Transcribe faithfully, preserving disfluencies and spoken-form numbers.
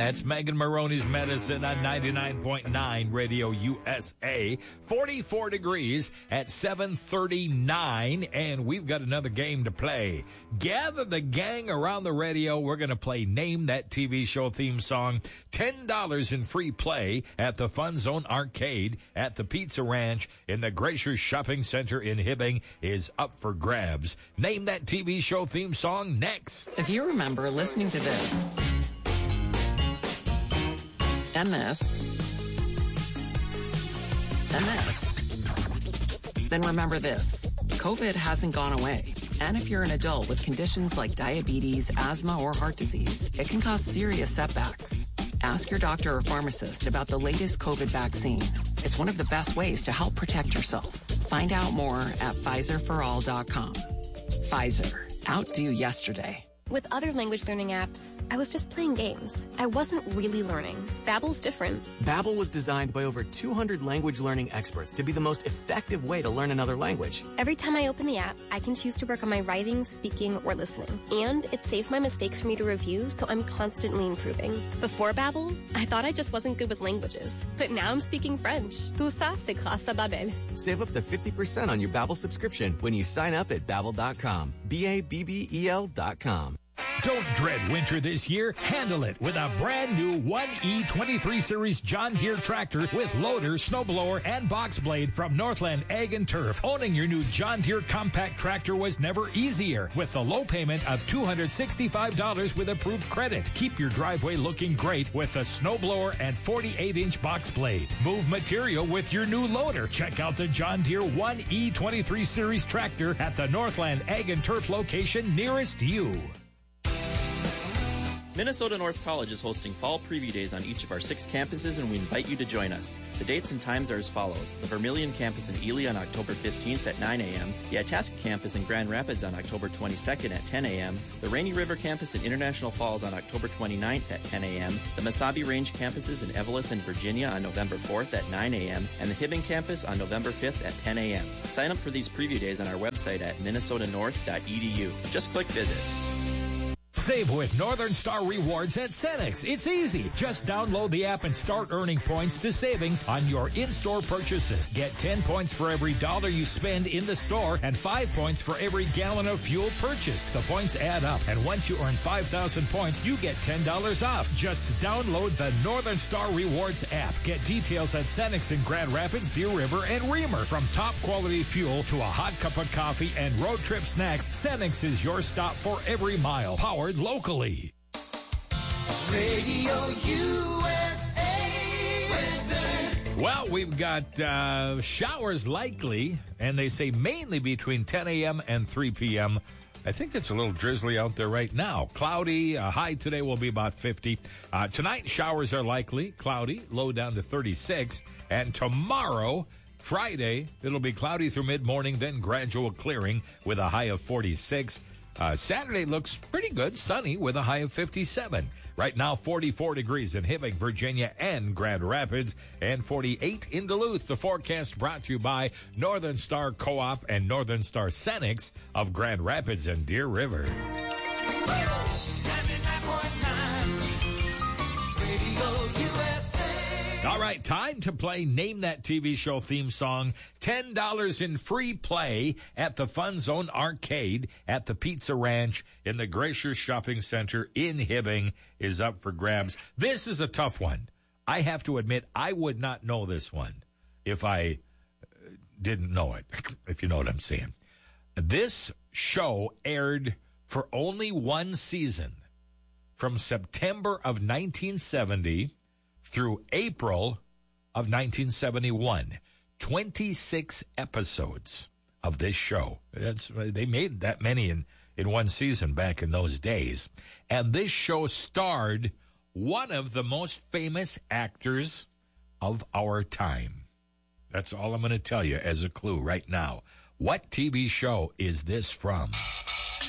That's Megan Maroney's Medicine on ninety-nine point nine Radio U S A. forty-four degrees at seven thirty-nine, and we've got another game to play. Gather the gang around the radio. We're going to play Name That T V Show theme song. ten dollars in free play at the Fun Zone Arcade at the Pizza Ranch in the Glacier Shopping Center in Hibbing is up for grabs. Name That T V Show theme song next. If you remember listening to this and this and this, then remember this. COVID hasn't gone away. And if you're an adult with conditions like diabetes, asthma, or heart disease, it can cause serious setbacks. Ask your doctor or pharmacist about the latest COVID vaccine. It's one of the best ways to help protect yourself. Find out more at Pfizer for all dot com. Pfizer. Outdo yesterday. With other language learning apps, I was just playing games. I wasn't really learning. Babbel's different. Babbel was designed by over two hundred language learning experts to be the most effective way to learn another language. Every time I open the app, I can choose to work on my writing, speaking, or listening. And it saves my mistakes for me to review, so I'm constantly improving. Before Babbel, I thought I just wasn't good with languages. But now I'm speaking French. Tout ça, c'est grâce à Babbel. Save up to fifty percent on your Babbel subscription when you sign up at Babbel dot com. B A B B E L dot com. Don't dread winter this year. Handle it with a brand new one E twenty-three Series John Deere tractor with loader, snowblower, and box blade from Northland Ag and Turf. Owning your new John Deere compact tractor was never easier with the low payment of two hundred sixty-five dollars with approved credit. Keep your driveway looking great with the snowblower and forty-eight inch box blade. Move material with your new loader. Check out the John Deere one E twenty-three Series tractor at the Northland Ag and Turf location nearest you. Minnesota North College is hosting fall preview days on each of our six campuses, and we invite you to join us. The dates and times are as follows. The Vermilion campus in Ely on October fifteenth at nine a.m., the Itasca campus in Grand Rapids on October twenty-second at ten a.m., the Rainy River campus in International Falls on October twenty-ninth at ten a.m., the Mesabi Range campuses in Eveleth and Virginia on November fourth at nine a.m., and the Hibbing campus on November fifth at ten a.m. Sign up for these preview days on our website at minnesota north dot e d u. Just click visit. Save with Northern Star Rewards at Cenex. It's easy. Just download the app and start earning points to savings on your in-store purchases. Get ten points for every dollar you spend in the store and five points for every gallon of fuel purchased. The points add up, and once you earn five thousand points, you get ten dollars off. Just download the Northern Star Rewards app. Get details at Cenex in Grand Rapids, Deer River, and Reamer. From top quality fuel to a hot cup of coffee and road trip snacks, Cenex is your stop for every mile. Powered locally. Radio U S A weather. Well, we've got uh, showers likely, and they say mainly between ten a.m. and three p.m. I think it's a little drizzly out there right now. Cloudy, uh, high today will be about fifty. Uh, tonight, showers are likely, cloudy, low down to thirty-six. And tomorrow, Friday, it'll be cloudy through mid-morning, then gradual clearing with a high of forty-six. Uh, Saturday looks pretty good, sunny with a high of fifty-seven. Right now, forty-four degrees in Hibbing, Virginia, and Grand Rapids, and forty-eight in Duluth. The forecast brought to you by Northern Star Co-op and Northern Star Cenex of Grand Rapids and Deer River. All right, time to play Name That T V Show theme song. ten dollars in free play at the Fun Zone Arcade at the Pizza Ranch in the Glacier Shopping Center in Hibbing is up for grabs. This is a tough one. I have to admit, I would not know this one if I didn't know it, if you know what I'm saying. This show aired for only one season from September of nineteen seventy through April of nineteen seventy-one. twenty-six episodes of this show. That's, they made that many in, in one season back in those days. And this show starred one of the most famous actors of our time. That's all I'm going to tell you as a clue right now. What T V show is this from?